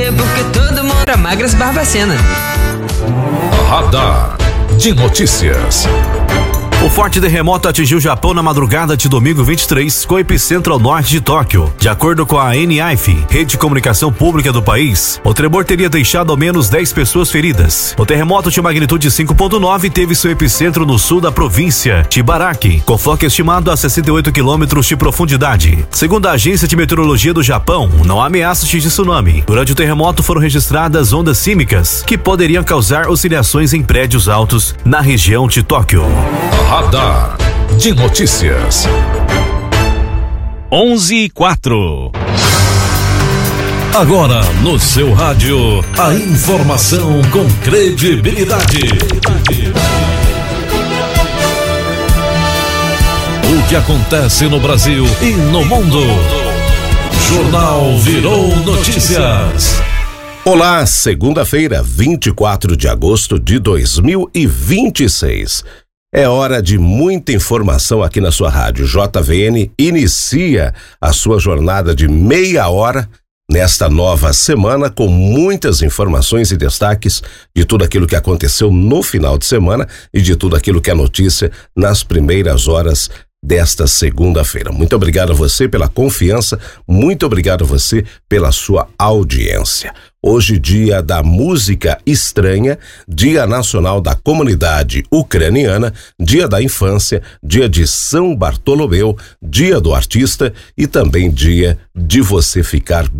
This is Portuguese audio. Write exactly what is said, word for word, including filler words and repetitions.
você, porque todo mundo é Magras Barbacena. Radar de notícias. O forte terremoto atingiu o Japão na madrugada de domingo vinte e três, com epicentro ao norte de Tóquio. De acordo com a N I F, rede de comunicação pública do país, o tremor teria deixado ao menos dez pessoas feridas. O terremoto de magnitude cinco ponto nove teve seu epicentro no sul da província de Ibaraki, com foco estimado a sessenta e oito quilômetros de profundidade. Segundo a Agência de Meteorologia do Japão, não há ameaças de tsunami. Durante o terremoto foram registradas ondas sísmicas que poderiam causar oscilações em prédios altos na região de Tóquio. Radar de notícias. onze e quatro. Agora no seu rádio, a informação com credibilidade. O que acontece no Brasil e no mundo. Jornal Virou Notícias. Olá, segunda-feira, vinte e quatro de agosto de dois mil e vinte e seis. É hora de muita informação aqui na sua rádio. J V N inicia a sua jornada de meia hora nesta nova semana com muitas informações e destaques de tudo aquilo que aconteceu no final de semana e de tudo aquilo que é notícia nas primeiras horas desta segunda-feira. Muito obrigado a você pela confiança, muito obrigado a você pela sua audiência. Hoje, dia da música estranha, dia nacional da comunidade ucraniana, dia da infância, dia de São Bartolomeu, dia do artista e também dia de você ficar